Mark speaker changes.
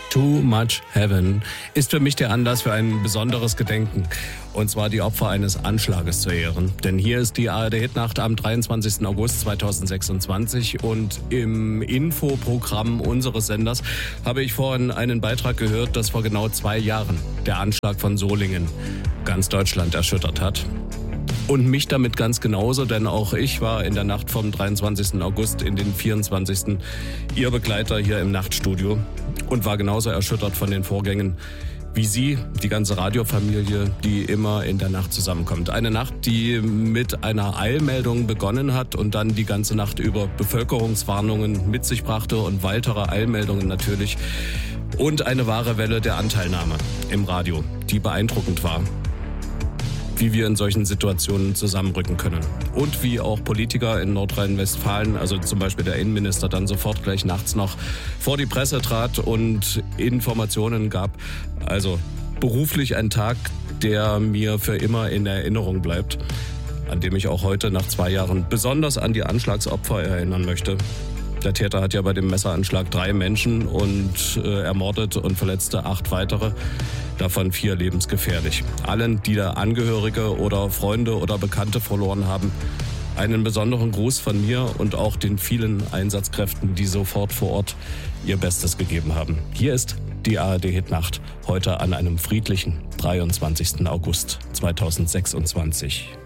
Speaker 1: Too Much Heaven ist für mich der Anlass für ein besonderes Gedenken. Und zwar die Opfer eines Anschlages zu ehren. Denn hier ist die ARD-Hitnacht am 23. August 2026 und im Infoprogramm unseres Senders habe ich vorhin einen Beitrag gehört, dass vor genau 2 Jahren der Anschlag von Solingen ganz Deutschland erschüttert hat. Und mich damit ganz genauso, denn auch ich war in der Nacht vom 23. August in den 24. Ihr Begleiter hier im Nachtstudio und war genauso erschüttert von den Vorgängen wie Sie, die ganze Radiofamilie, die immer in der Nacht zusammenkommt. Eine Nacht, die mit einer Eilmeldung begonnen hat und dann die ganze Nacht über Bevölkerungswarnungen mit sich brachte und weitere Eilmeldungen natürlich. Und eine wahre Welle der Anteilnahme im Radio, die beeindruckend war, wie wir in solchen Situationen zusammenrücken können. Und wie auch Politiker in Nordrhein-Westfalen, also zum Beispiel der Innenminister, dann sofort gleich nachts noch vor die Presse trat und Informationen gab. Also beruflich ein Tag, der mir für immer in Erinnerung bleibt, an dem ich auch heute nach 2 Jahren besonders an die Anschlagsopfer erinnern möchte. Der Täter hat ja bei dem Messeranschlag 3 Menschen ermordet und verletzte 8 weitere, davon 4 lebensgefährlich. Allen, die da Angehörige oder Freunde oder Bekannte verloren haben, einen besonderen Gruß von mir und auch den vielen Einsatzkräften, die sofort vor Ort ihr Bestes gegeben haben. Hier ist die ARD-Hitnacht, heute an einem friedlichen 23. August 2026.